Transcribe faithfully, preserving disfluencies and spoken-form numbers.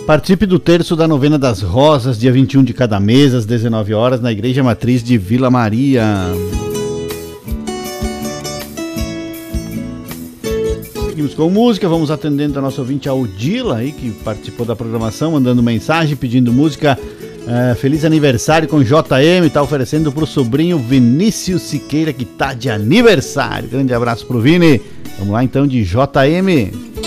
Participe do terço da novena das rosas, dia vinte e um de cada mês, às dezenove horas, na Igreja Matriz de Vila Maria. Seguimos com música, vamos atendendo a nossa ouvinte Aldila, aí, que participou da programação, mandando mensagem, pedindo música. Uh, feliz aniversário com J M, está oferecendo para o sobrinho Vinícius Siqueira, que está de aniversário. Grande abraço pro Vini. Vamos lá então de J M.